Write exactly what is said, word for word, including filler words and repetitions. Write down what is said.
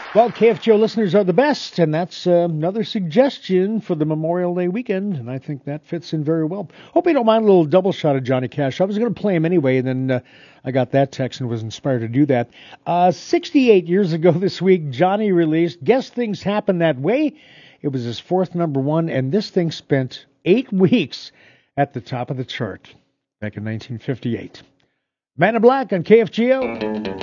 Well, K F G O listeners are the best, and that's uh, another suggestion for the Memorial Day weekend, and I think that fits in very well. Hope you don't mind a little double shot of Johnny Cash. I was going to play him anyway, and then uh, I got that text and was inspired to do that. Uh, sixty-eight years ago this week, Johnny released Guess Things Happen That Way. It was his fourth number one, and this thing spent eight weeks at the top of the chart back in nineteen fifty-eight. Man in Black on K F G O.